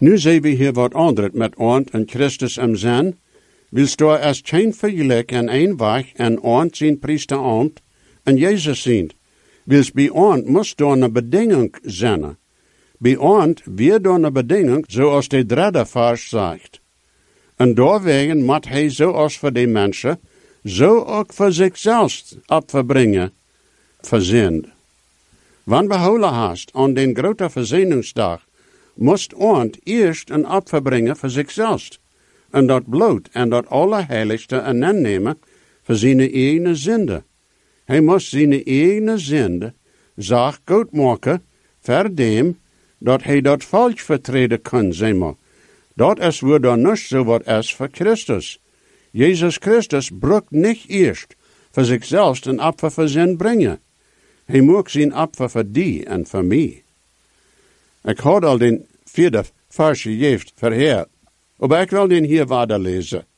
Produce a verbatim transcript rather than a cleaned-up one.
Nu zien we hier wat anders met ons en Christus am zijn. Willst du als geen vergelijk en een weg en ons zijn priester ont en Jezus zijn. Willst bij ons moest door een bedingung zijn. Bij ons weer door een bedingung, zoals de derde vers zegt. En doorwegen moet hij zoals voor die mensen, zo ook voor zichzelf opverbrengen, verzind. Wanneer behouden hast aan den grote verzoeningsdag, moest ons eerst een opfer brengen voor zichzelf. En dat bloed en dat allerheiligste en aannemen voor zijn eigen zonde. Hij moest zijn eigen zonde zaak goed maken voor dem, dat hij dat falsch vertreden kan, zeg maar. Dat is weer dan niet zo wat is voor Christus. Jezus Christus brukt niet eerst voor zichzelf een opfer voor zijn brengen. Hij moet zijn opfer voor die en voor mij. Ik had al den vierde versje geeft verheer, maar ik wil den hier verder lezen.